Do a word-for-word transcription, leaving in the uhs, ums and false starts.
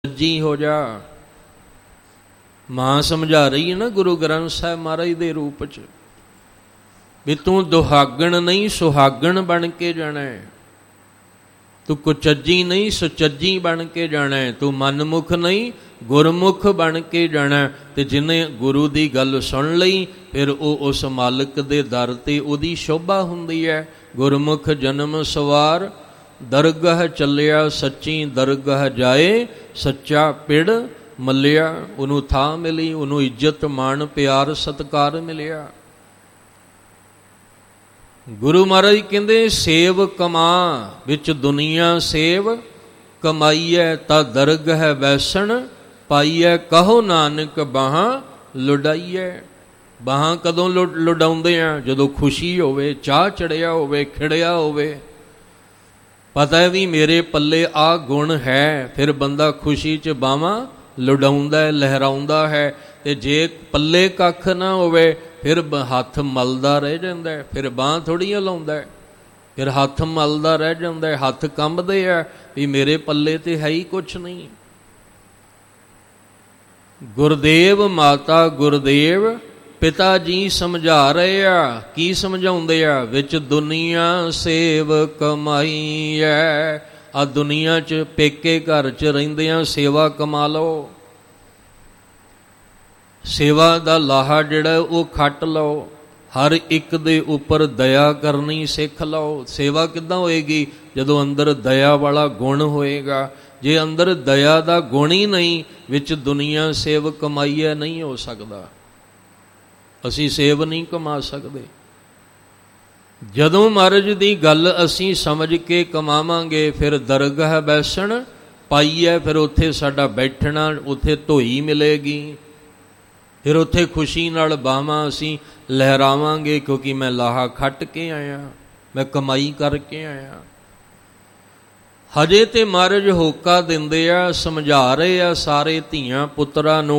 ਸੱਜੀ ਹੋ ਜਾ। ਮਾਂ ਸਮਝਾ ਰਹੀ ਹੈ ਨਾ ਗੁਰੂ ਗ੍ਰੰਥ ਸਾਹਿਬ ਮਹਾਰਾਜ ਦੇ ਰੂਪ 'ਚ ਵੀ ਤੂੰ ਦੁਹਾਗਣ ਨਹੀਂ ਸੁਹਾਗਣ ਬਣ ਕੇ ਜਾਣਾ ਹੈ, ਤੂੰ ਕੁਚੱਜੀ ਨਹੀਂ ਸੁਚੱਜੀ ਬਣ ਕੇ ਜਾਣਾ ਹੈ, ਤੂੰ ਮਨਮੁਖ ਨਹੀਂ ਗੁਰਮੁਖ ਬਣ ਕੇ ਜਾਣਾ। ਤੇ ਜਿਹਨੇ ਗੁਰੂ ਦੀ ਗੱਲ ਸੁਣ ਲਈ ਫਿਰ ਉਹ ਉਸ ਮਾਲਕ ਦੇ ਦਰ 'ਤੇ ਉਹਦੀ ਸ਼ੋਭਾ ਹੁੰਦੀ ਹੈ। ਗੁਰਮੁਖ ਜਨਮ ਸਵਾਰ ਦਰਗਾਹ ਚੱਲਿਆ, ਸੱਚੀ ਦਰਗਾਹ ਜਾਏ, ਸੱਚਾ ਪਿੜ ਮੱਲਿਆ। ਉਹਨੂੰ ਥਾਂ ਮਿਲੀ, ਉਹਨੂੰ ਇੱਜ਼ਤ ਮਾਣ ਪਿਆਰ ਸਤਿਕਾਰ ਮਿਲਿਆ। ਗੁਰੂ ਮਹਾਰਾਜ ਕਹਿੰਦੇ ਸੇਵ ਕਮਾ ਵਿੱਚ ਦੁਨੀਆ ਸੇਵ ਕਮਾਈਐ, ਤਾਂ ਦਰਗਾਹ ਵੈਸਣ ਪਾਈਐ, ਕਹੋ ਨਾਨਕ ਬਾਹਾਂ ਲੁਡਾਈਐ। ਬਾਹਾਂ ਕਦੋਂ ਲੁਡਾਉਂਦੇ ਆ? ਜਦੋਂ ਖੁਸ਼ੀ ਹੋਵੇ, ਚਾਹ ਚੜਿਆ ਹੋਵੇ, ਖਿੜਿਆ ਹੋਵੇ, ਪਤਾ ਹੈ ਵੀ ਮੇਰੇ ਪੱਲੇ ਆਹ ਗੁਣ ਹੈ, ਫਿਰ ਬੰਦਾ ਖੁਸ਼ੀ 'ਚ ਬਾਹਾਂ ਲੁਡਾਉਂਦਾ ਹੈ, ਲਹਿਰਾਉਂਦਾ ਹੈ। ਤੇ ਜੇ ਪੱਲੇ ਕੱਖ ਨਾ ਹੋਵੇ ਫਿਰ ਹੱਥ ਮਲਦਾ ਰਹਿ ਜਾਂਦਾ ਹੈ, ਫਿਰ ਬਾਂਹ ਥੋੜ੍ਹੀ ਹਿਲਾਉਂਦਾ ਹੈ, ਫਿਰ ਹੱਥ ਮਲਦਾ ਰਹਿ ਜਾਂਦਾ ਹੈ, ਹੱਥ ਕੰਬਦੇ ਆ ਵੀ ਮੇਰੇ ਪੱਲੇ ਤੇ ਹੈ ਹੀ ਕੁਛ ਨਹੀਂ। ਗੁਰਦੇਵ ਮਾਤਾ ਗੁਰਦੇਵ ਪਿਤਾ ਜੀ ਸਮਝਾ ਰਹੇ ਆ। ਕੀ ਸਮਝਾਉਂਦੇ ਆ? ਵਿੱਚ ਦੁਨੀਆ ਸੇਵ ਕਮਾਈ ਹੈ। ਆ ਦੁਨੀਆ 'ਚ ਪੇਕੇ ਘਰ 'ਚ ਰਹਿੰਦਿਆਂ ਸੇਵਾ ਕਮਾ ਲਓ, ਸੇਵਾ ਦਾ ਲਾਹਾ ਜਿਹੜਾ ਉਹ ਖੱਟ ਲਓ, ਹਰ ਇੱਕ ਦੇ ਉੱਪਰ ਦਇਆ ਕਰਨੀ ਸਿੱਖ ਲਓ। ਸੇਵਾ ਕਿੱਦਾਂ ਹੋਏਗੀ? ਜਦੋਂ ਅੰਦਰ ਦਇਆ ਵਾਲਾ ਗੁਣ ਹੋਏਗਾ। ਜੇ ਅੰਦਰ ਦਇਆ ਦਾ ਗੁਣ ਹੀ ਨਹੀਂ, ਵਿੱਚ ਦੁਨੀਆ ਸੇਵ ਕਮਾਈਏ ਨਹੀਂ ਹੋ ਸਕਦਾ। ਅਸੀਂ ਸੇਵ ਨਹੀਂ ਕਮਾ ਸਕਦੇ। ਜਦੋਂ ਮਹਾਰਾਜ ਦੀ ਗੱਲ ਅਸੀਂ ਸਮਝ ਕੇ ਕਮਾਵਾਂਗੇ ਫਿਰ ਦਰਗਾਹ ਬੈਸਣ ਪਾਈਏ, ਫਿਰ ਉੱਥੇ ਸਾਡਾ ਬੈਠਣਾ, ਉੱਥੇ ਧੋਈ ਮਿਲੇਗੀ, ਫਿਰ ਉੱਥੇ ਖੁਸ਼ੀ ਨਾਲ ਬਾਹਾਂ ਅਸੀਂ ਲਹਿਰਾਵਾਂਗੇ, ਕਿਉਂਕਿ ਮੈਂ ਲਾਹਾ ਖੱਟ ਕੇ ਆਇਆ, ਮੈਂ ਕਮਾਈ ਕਰਕੇ ਆਇਆ। ਹਜੇ ਤੇ ਮਹਾਰਾਜ ਹੋਕਾ ਦਿੰਦੇ ਆ, ਸਮਝਾ ਰਹੇ ਆ ਸਾਰੇ ਧੀਆਂ ਪੁੱਤਰਾਂ ਨੂੰ